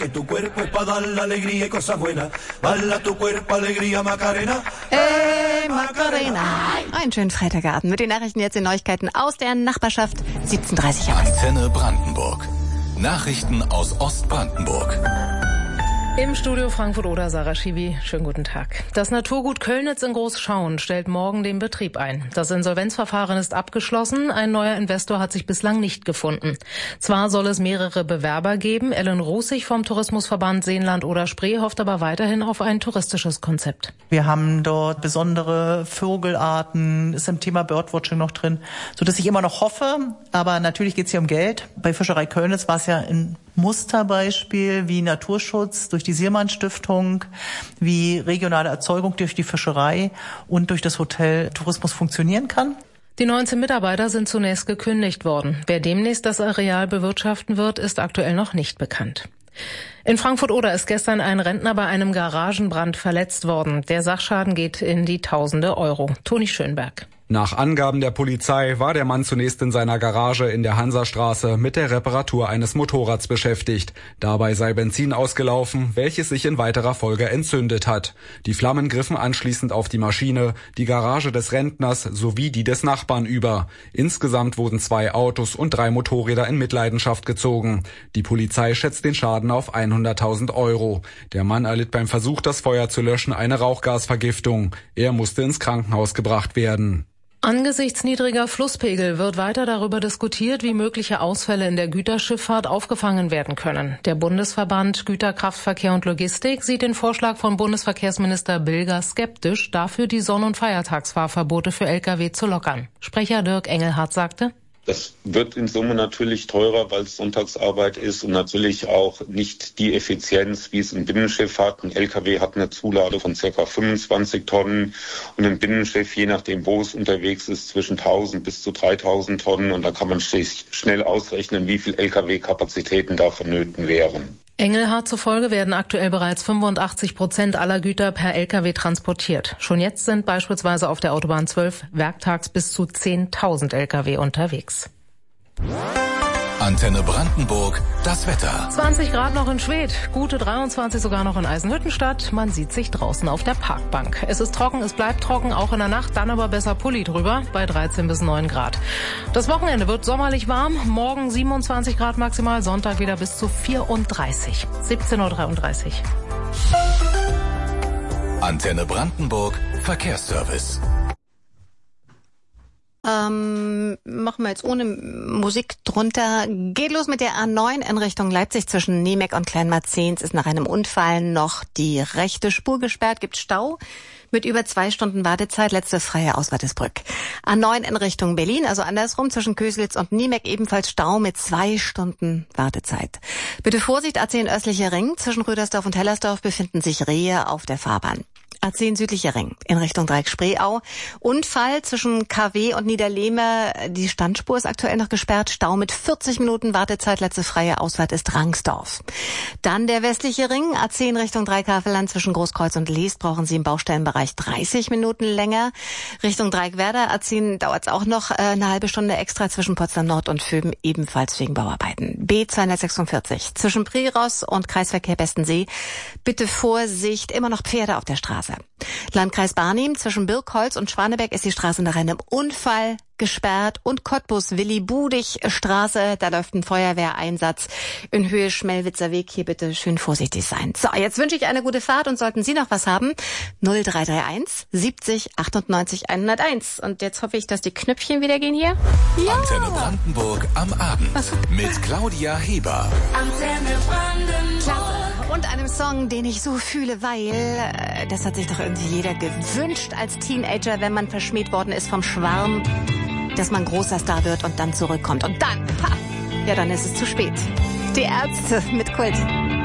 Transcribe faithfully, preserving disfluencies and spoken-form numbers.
Que tu cuerpo es para dar la alegría y cosas buenas. Bala tu cuerpo, alegría, Macarena. Hey, Macarena. Einen schönen Freitagabend mit den Nachrichten jetzt in Neuigkeiten aus der Nachbarschaft. siebzehn Uhr dreißig. Antenne Brandenburg. Nachrichten aus Ostbrandenburg. Im Studio Frankfurt-Oder, Sarah Schiwi. Schönen guten Tag. Das Naturgut Köllnitz in Großschauen stellt morgen den Betrieb ein. Das Insolvenzverfahren ist abgeschlossen. Ein neuer Investor hat sich bislang nicht gefunden. Zwar soll es mehrere Bewerber geben. Ellen Rußig vom Tourismusverband Seenland-Oder-Spree hofft aber weiterhin auf ein touristisches Konzept. Wir haben dort besondere Vogelarten, ist im Thema Birdwatching noch drin, sodass ich immer noch hoffe. Aber natürlich geht es hier um Geld. Bei Fischerei Köllnitz war es ja in Musterbeispiel wie Naturschutz durch die Sielmann-Stiftung, wie regionale Erzeugung durch die Fischerei und durch das Hotel Tourismus funktionieren kann. Die neunzehn Mitarbeiter sind zunächst gekündigt worden. Wer demnächst das Areal bewirtschaften wird, ist aktuell noch nicht bekannt. In Frankfurt-Oder ist gestern ein Rentner bei einem Garagenbrand verletzt worden. Der Sachschaden geht in die Tausende Euro. Toni Schönberg. Nach Angaben der Polizei war der Mann zunächst in seiner Garage in der Hansastraße mit der Reparatur eines Motorrads beschäftigt. Dabei sei Benzin ausgelaufen, welches sich in weiterer Folge entzündet hat. Die Flammen griffen anschließend auf die Maschine, die Garage des Rentners sowie die des Nachbarn über. Insgesamt wurden zwei Autos und drei Motorräder in Mitleidenschaft gezogen. Die Polizei schätzt den Schaden auf hunderttausend Euro. Der Mann erlitt beim Versuch, das Feuer zu löschen, eine Rauchgasvergiftung. Er musste ins Krankenhaus gebracht werden. Angesichts niedriger Flusspegel wird weiter darüber diskutiert, wie mögliche Ausfälle in der Güterschifffahrt aufgefangen werden können. Der Bundesverband Güterkraftverkehr und Logistik sieht den Vorschlag von Bundesverkehrsminister Bilger skeptisch, dafür die Sonn- und Feiertagsfahrverbote für L K W zu lockern. Sprecher Dirk Engelhardt sagte: Das wird in Summe natürlich teurer, weil es Sonntagsarbeit ist und natürlich auch nicht die Effizienz, wie es im Binnenschiff hat. Ein L K W hat eine Zulade von ca. fünfundzwanzig Tonnen und ein Binnenschiff, je nachdem wo es unterwegs ist, zwischen tausend bis zu dreitausend Tonnen. Und da kann man sich schnell ausrechnen, wie viel L K W-Kapazitäten da vonnöten wären. Engelhardt zufolge werden aktuell bereits fünfundachtzig Prozent aller Güter per L K W transportiert. Schon jetzt sind beispielsweise auf der Autobahn zwölf werktags bis zu zehntausend L K W unterwegs. Antenne Brandenburg, das Wetter. zwanzig Grad noch in Schwedt, gute dreiundzwanzig sogar noch in Eisenhüttenstadt. Man sieht sich draußen auf der Parkbank. Es ist trocken, es bleibt trocken, auch in der Nacht, dann aber besser Pulli drüber bei dreizehn bis neun Grad. Das Wochenende wird sommerlich warm, morgen siebenundzwanzig Grad maximal, Sonntag wieder bis zu vierunddreißig. siebzehn Uhr dreiunddreißig. Antenne Brandenburg, Verkehrsservice. Ähm, machen wir jetzt ohne Musik drunter. Geht los mit der A neun in Richtung Leipzig zwischen Niemek und Kleinmarzens. Ist nach einem Unfall noch die rechte Spur gesperrt, gibt Stau mit über zwei Stunden Wartezeit. Letzte freie Ausfahrt ist Brück. A neun in Richtung Berlin, also andersrum zwischen Köslitz und Niemek ebenfalls Stau mit zwei Stunden Wartezeit. Bitte Vorsicht, A zehn östlicher Ring. Zwischen Rödersdorf und Hellersdorf befinden sich Rehe auf der Fahrbahn. A zehn südlicher Ring in Richtung Dreieck-Spreeau. Unfall zwischen K W und Niederlehme. Die Standspur ist aktuell noch gesperrt. Stau mit vierzig Minuten Wartezeit. Letzte freie Ausfahrt ist Rangsdorf. Dann der westliche Ring. A zehn Richtung Dreikafelland zwischen Großkreuz und Leest brauchen Sie im Baustellenbereich dreißig Minuten länger. Richtung Dreieckwerder A zehn dauert es auch noch eine halbe Stunde extra zwischen Potsdam Nord und Vöben, ebenfalls wegen Bauarbeiten. B zweihundertsechsundvierzig zwischen Priros und Kreisverkehr Bestensee. Bitte Vorsicht, immer noch Pferde auf der Straße. Landkreis Barnim zwischen Birkholz und Schwanebeck ist die Straße nach einem Unfall gesperrt und Cottbus Willi-Budig-Straße, da läuft ein Feuerwehreinsatz in Höhe Schmelwitzer Weg. Hier bitte schön vorsichtig sein. So, jetzt wünsche ich eine gute Fahrt und sollten Sie noch was haben, null drei drei eins siebzig achtundneunzig hunderteins. Und jetzt hoffe ich, dass die Knöpfchen wieder gehen hier. Ja. Antenne Brandenburg am Abend mit Claudia Heber. Antenne Brandenburg. Klasse. Und einem Song, den ich so fühle, weil äh, das hat sich doch irgendwie jeder gewünscht als Teenager, wenn man verschmäht worden ist vom Schwarm, dass man großer Star wird und dann zurückkommt. Und dann, ha, ja, dann ist es zu spät. Die Ärzte mit Kult.